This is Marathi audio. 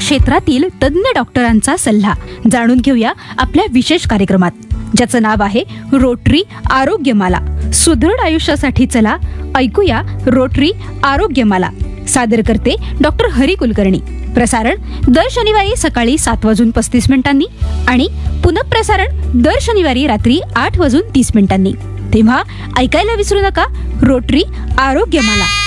क्षेत्रातील तज्ञ डॉक्टरांचा सल्ला जाणून घेऊया आपल्या विशेष कार्यक्रमात, ज्याचं नाव आहे रोटरी आरोग्यमाला. सुदृढ आयुष्यासाठी चला, ऐकूया रोटरी आरोग्यमाला. सादर करते डॉक्टर हरी कुलकर्णी. प्रसारण दर शनिवारी सकाळी 7:35 आणि पुनःप्रसारण दर शनिवारी रात्री 8:30 तेव्हा ऐकायला विसरू नका रोटरी आरोग्यमाला.